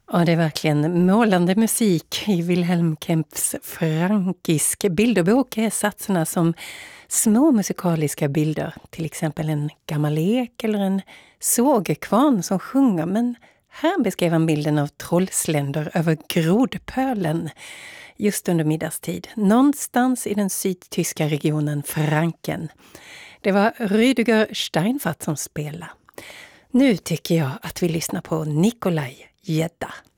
Ja, det är verkligen målande musik i Wilhelm Kempfs frankisk bilderbok är satserna som små musikaliska bilder, till exempel en gammal ek eller en sågekvarn som sjunger, men här beskrev han bilden av trollsländer över Grodpölen just under middagstid, någonstans i den sydtyska regionen Franken. Det var Rüdiger Steinfatt som spelade. Nu tycker jag att vi lyssnar på Nikolaj Gedda.